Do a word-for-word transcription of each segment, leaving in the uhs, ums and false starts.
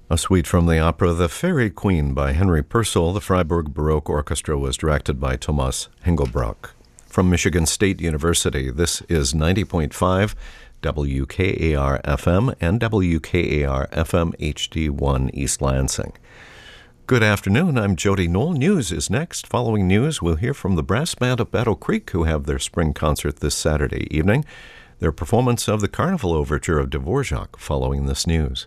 A suite from the opera The Fairy Queen by Henry Purcell. The Freiburg Baroque Orchestra was directed by Thomas Hengelbrock. From Michigan State University, this is ninety point five W K A R F M and W K A R F M H D one East Lansing. Good afternoon, I'm Jody Knoll. News is next. Following news, we'll hear from the brass band of Battle Creek, who have their spring concert this Saturday evening. Their performance of the Carnival Overture of Dvorak following this news.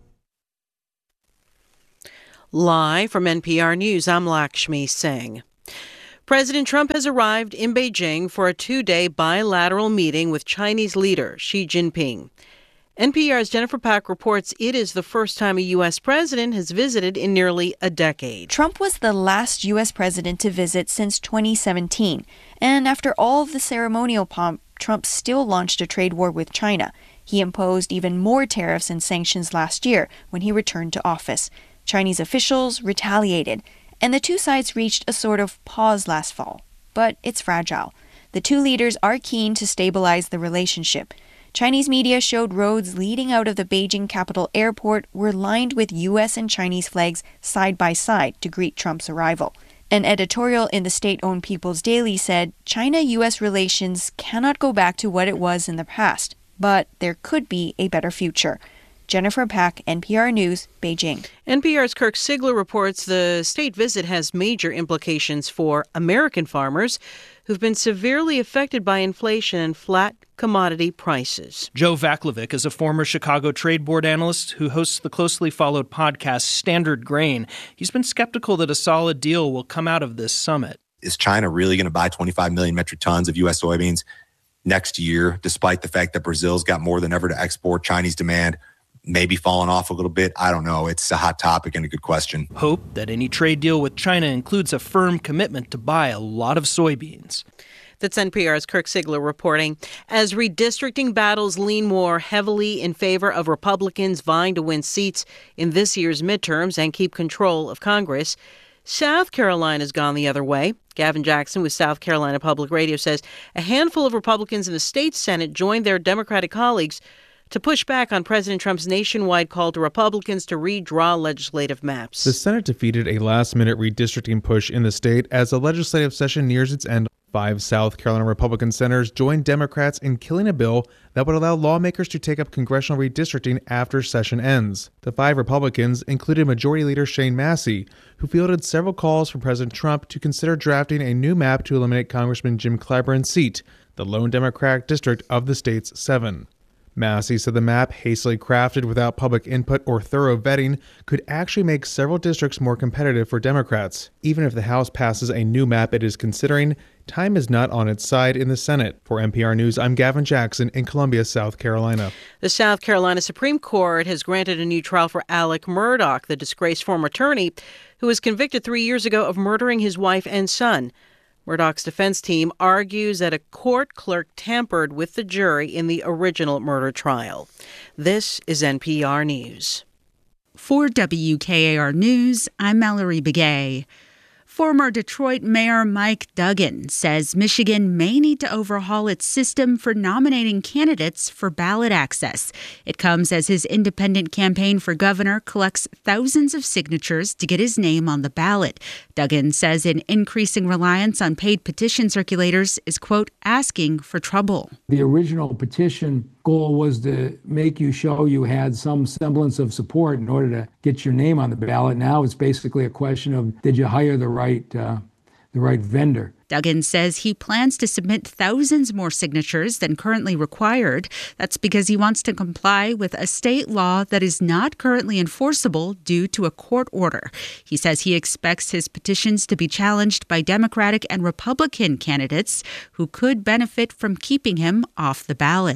Live from N P R News, I'm Lakshmi Singh. President Trump has arrived in Beijing for a two-day bilateral meeting with Chinese leader Xi Jinping. N P R's Jennifer Pack reports it is the first time a U S president has visited in nearly a decade. Trump was the last U S president to visit since twenty seventeen. And after all of the ceremonial pomp, Trump still launched a trade war with China. He imposed even more tariffs and sanctions last year when he returned to office. Chinese officials retaliated, and the two sides reached a sort of pause last fall. But it's fragile. The two leaders are keen to stabilize the relationship. Chinese media showed roads leading out of the Beijing Capital Airport were lined with U S and Chinese flags side by side to greet Trump's arrival. An editorial in the state-owned People's Daily said China-U S relations cannot go back to what it was in the past, but there could be a better future. Jennifer Pack, N P R News, Beijing. N P R's Kirk Sigler reports the state visit has major implications for American farmers who've been severely affected by inflation and flat commodity prices. Joe Vaclavic is a former Chicago Trade Board analyst who hosts the closely followed podcast Standard Grain. He's been skeptical that a solid deal will come out of this summit. Is China really going to buy twenty-five million metric tons of U S soybeans next year, despite the fact that Brazil's got more than ever to export? Chinese demand maybe falling off a little bit. I don't know. It's a hot topic and a good question. Hope that any trade deal with China includes a firm commitment to buy a lot of soybeans. That's N P R's Kirk Sigler reporting. As redistricting battles lean more heavily in favor of Republicans vying to win seats in this year's midterms and keep control of Congress, South Carolina's gone the other way. Gavin Jackson with South Carolina Public Radio says a handful of Republicans in the state Senate joined their Democratic colleagues to push back on President Trump's nationwide call to Republicans to redraw legislative maps. The Senate defeated a last-minute redistricting push in the state as the legislative session nears its end. Five South Carolina Republican senators joined Democrats in killing a bill that would allow lawmakers to take up congressional redistricting after session ends. The five Republicans included Majority Leader Shane Massey, who fielded several calls from President Trump to consider drafting a new map to eliminate Congressman Jim Clyburn's seat, the lone Democratic district of the state's seven. Massey said the map, hastily crafted without public input or thorough vetting, could actually make several districts more competitive for Democrats. Even if the House passes a new map it is considering, time is not on its side in the Senate. For N P R News, I'm Gavin Jackson in Columbia, South Carolina. The South Carolina Supreme Court has granted a new trial for Alec Murdaugh, the disgraced former attorney who was convicted three years ago of murdering his wife and son. Murdaugh's defense team argues that a court clerk tampered with the jury in the original murder trial. This is N P R News. For W K A R News, I'm Mallory Begay. Former Detroit Mayor Mike Duggan says Michigan may need to overhaul its system for nominating candidates for ballot access. It comes as his independent campaign for governor collects thousands of signatures to get his name on the ballot. Duggan says an increasing reliance on paid petition circulators is, quote, asking for trouble. The original petition goal was to make you show you had some semblance of support in order to get your name on the ballot. Now it's basically a question of, did you hire the right uh, the right vendor? Duggan says he plans to submit thousands more signatures than currently required. That's because he wants to comply with a state law that is not currently enforceable due to a court order. He says he expects his petitions to be challenged by Democratic and Republican candidates who could benefit from keeping him off the ballot.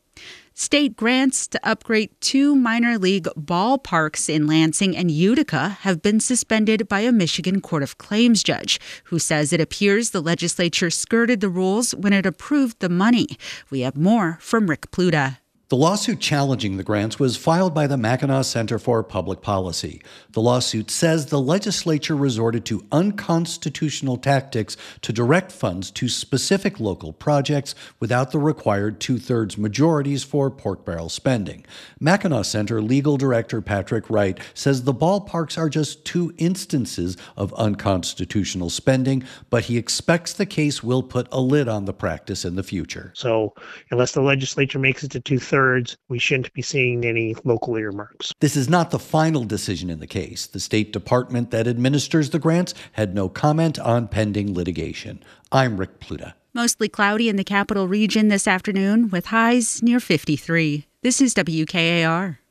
State grants to upgrade two minor league ballparks in Lansing and Utica have been suspended by a Michigan Court of Claims judge, who says it appears the legislature skirted the rules when it approved the money. We have more from Rick Pluta. The lawsuit challenging the grants was filed by the Mackinac Center for Public Policy. The lawsuit says the legislature resorted to unconstitutional tactics to direct funds to specific local projects without the required two-thirds majorities for pork barrel spending. Mackinac Center legal director Patrick Wright says the ballparks are just two instances of unconstitutional spending, but he expects the case will put a lid on the practice in the future. So unless the legislature makes it to two-thirds, we shouldn't be seeing any local earmarks. This is not the final decision in the case. The State Department that administers the grants had no comment on pending litigation. I'm Rick Pluta. Mostly cloudy in the capital region this afternoon with highs near fifty-three. This is W K A R.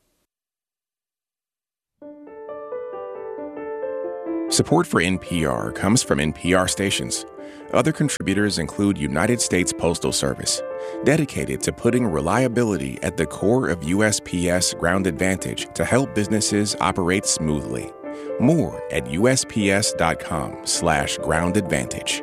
Support for N P R comes from N P R stations. Other contributors include United States Postal Service, dedicated to putting reliability at the core of U S P S Ground Advantage to help businesses operate smoothly. More at usps.com slash ground advantage.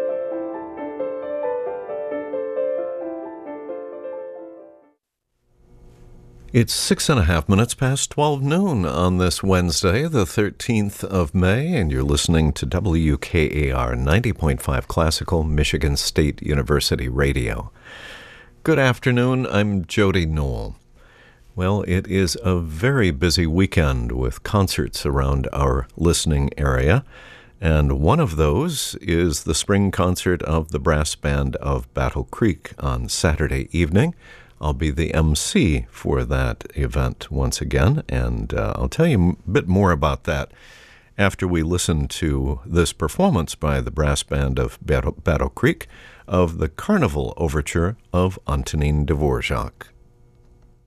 It's six and a half minutes past twelve noon on this Wednesday, the thirteenth of May, and you're listening to W K A R ninety point five Classical, Michigan State University Radio. Good afternoon, I'm Jody Knoll. Well, it is a very busy weekend with concerts around our listening area, and one of those is the spring concert of the brass band of Battle Creek on Saturday evening. I'll be the M C for that event once again, and uh, I'll tell you a bit more about that after we listen to this performance by the brass band of Battle, Battle Creek of the Carnival Overture of Antonin Dvorak.